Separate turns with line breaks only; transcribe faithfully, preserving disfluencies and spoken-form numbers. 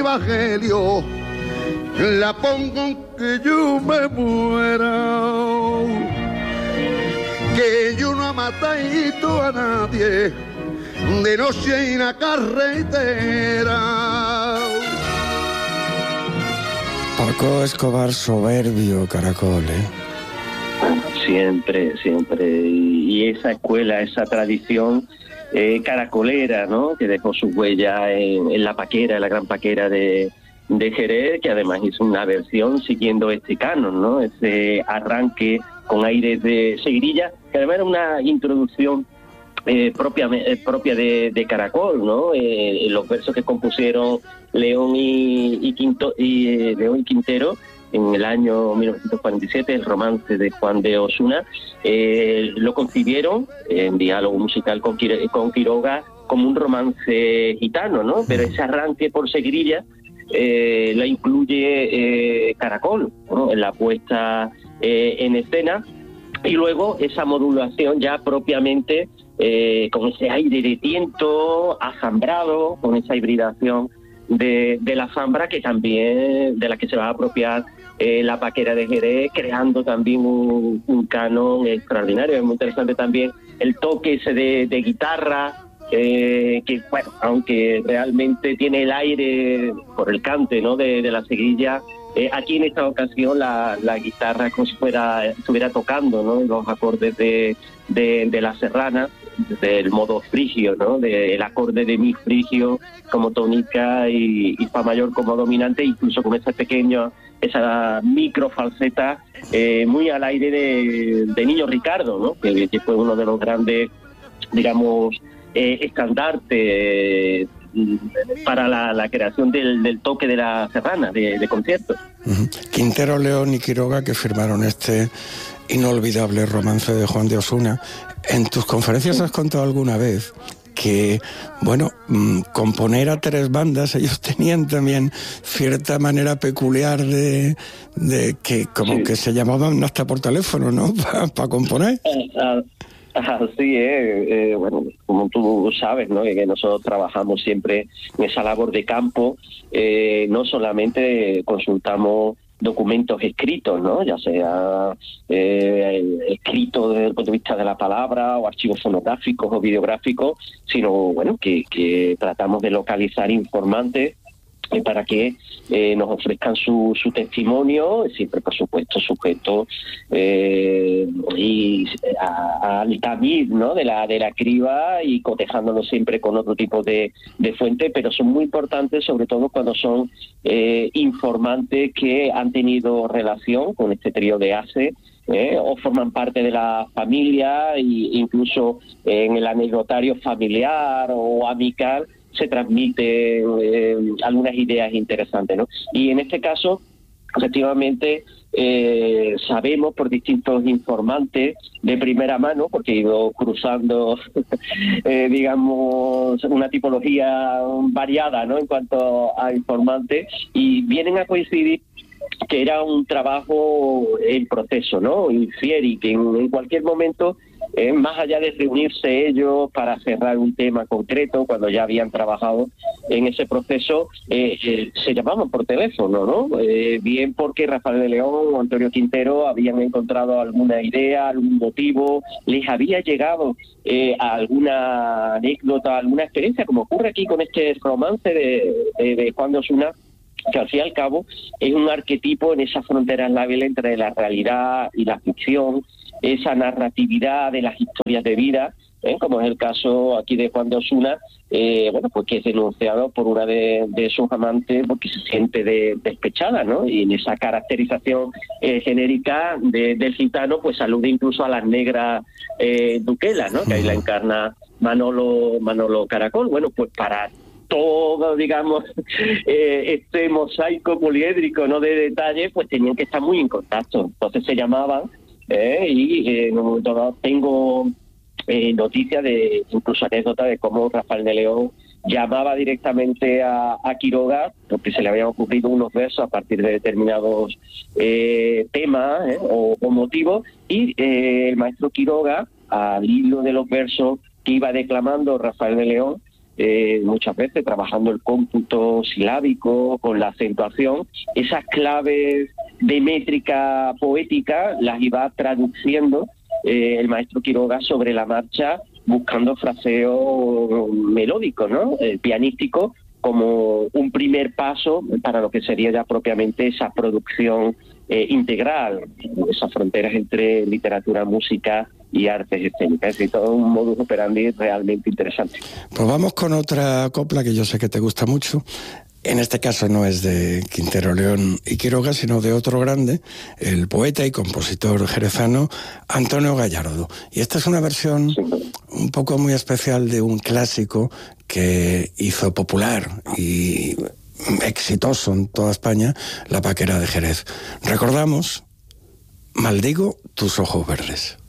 evangelio, la pongo que yo me muera, que yo no he matado a nadie de noche en la carretera.
Paco Escobar, soberbio Caracol, ¿eh?
Siempre, siempre. Y esa escuela, esa tradición eh, caracolera, ¿no?, que dejó su huella en, en la paquera, en la gran paquera de, de Jerez, que además hizo una versión siguiendo este canon, ¿no?, ese arranque con aires de seguirilla, que además era una introducción eh, propia, eh, propia de, de Caracol, ¿no?, eh, en los versos que compusieron León y, y, Quinto, y eh, León y Quintero en el año mil novecientos cuarenta y siete, el romance de Juan de Osuna, eh, lo concibieron en diálogo musical con, Quir- con Quiroga como un romance gitano, ¿no? Pero ese arranque por seguirilla eh, la incluye eh, Caracol, ¿no?, en la puesta eh, en escena, y luego esa modulación ya propiamente eh, con ese aire de tiento, azambrado, con esa hibridación de, de la zambra, que también de la que se va a apropiar eh, la paquera de Jerez, creando también un, un canon extraordinario. Es muy interesante también el toque ese de, de guitarra, eh, que bueno, aunque realmente tiene el aire por el cante, ¿no?, de, de la seguirilla, eh, aquí en esta ocasión la, la guitarra como si fuera estuviera tocando, ¿no?, los acordes de, de, de la serrana, del modo frigio, ¿no?, del acorde de mi frigio como tónica y, y fa mayor como dominante, incluso con ese pequeño, esa micro falseta eh, muy al aire de, de Niño Ricardo, ¿no?, que, que fue uno de los grandes, digamos, eh, estandartes eh, para la, la creación del, del toque de la serrana, de, de conciertos.
Uh-huh. Quintero, León y Quiroga, que firmaron este inolvidable romance de Juan de Osuna. En tus conferencias has contado alguna vez que, bueno, mmm, componer a tres bandas, ellos tenían también cierta manera peculiar de, de que como sí. que se llamaban hasta por teléfono, ¿no?, para pa componer.
Uh, uh, Así es, eh, bueno, como tú sabes, ¿no?, que nosotros trabajamos siempre en esa labor de campo, eh, no solamente consultamos documentos escritos, ¿no?, ya sea eh, escritos desde el punto de vista de la palabra o archivos fonográficos o videográficos, sino, bueno, que, que tratamos de localizar informantes eh, para que eh, nos ofrezcan su, su testimonio, siempre por supuesto sujeto eh, y a, al tamiz, ¿no?, de la de la criba, y cotejándolo siempre con otro tipo de, de fuente, pero son muy importantes sobre todo cuando son eh, informantes que han tenido relación con este trío de ACE, eh, o forman parte de la familia, e incluso en el anecdotario familiar o amical se transmiten eh, algunas ideas interesantes, ¿no? Y en este caso, efectivamente, eh, sabemos por distintos informantes de primera mano, porque he ido cruzando, eh, digamos, una tipología variada, ¿no?, en cuanto a informantes, y vienen a coincidir que era un trabajo en proceso, ¿no?, infier, y que en, en cualquier momento, Eh, más allá de reunirse ellos para cerrar un tema concreto, cuando ya habían trabajado en ese proceso, eh, eh, se llamaban por teléfono, ¿no? Eh, bien porque Rafael de León o Antonio Quintero habían encontrado alguna idea, algún motivo, les había llegado eh, alguna anécdota, alguna experiencia, como ocurre aquí con este romance de, de, de Juan de Osuna, que al fin y al cabo es un arquetipo en esa frontera lábil entre la realidad y la ficción, esa narratividad de las historias de vida, ¿eh?, como es el caso aquí de Juan de Osuna, eh, bueno, pues que es denunciado por una de, de sus amantes porque se siente de, despechada, ¿no? Y en esa caracterización eh, genérica de, del gitano, pues alude incluso a las negras eh, duquelas, ¿no?, que ahí la encarna Manolo, Manolo Caracol. Bueno, pues para todo, digamos, eh, este mosaico poliédrico, ¿no?, de detalles, pues tenían que estar muy en contacto. Entonces se llamaban, eh, y eh, no, no, tengo eh, noticias de, incluso anécdotas de cómo Rafael de León llamaba directamente a, a Quiroga, porque se le habían ocurrido unos versos a partir de determinados eh, temas eh, o, o motivos, y eh, el maestro Quiroga, al hilo de los versos que iba declamando Rafael de León, eh, muchas veces trabajando el cómputo silábico con la acentuación, esas claves de métrica poética las iba traduciendo eh, el maestro Quiroga sobre la marcha, buscando fraseo melódico, ¿no? Eh, pianístico, como un primer paso para lo que sería ya propiamente esa producción eh, integral, esas fronteras entre literatura, música y artes escénicas. Es decir, todo un modus operandi realmente interesante.
Pues vamos con otra copla que yo sé que te gusta mucho. En este caso no es de Quintero, León y Quiroga, sino de otro grande, el poeta y compositor jerezano Antonio Gallardo. Y esta es una versión un poco muy especial de un clásico que hizo popular y exitoso en toda España, La Paquera de Jerez. Recordamos, Maldigo tus ojos verdes.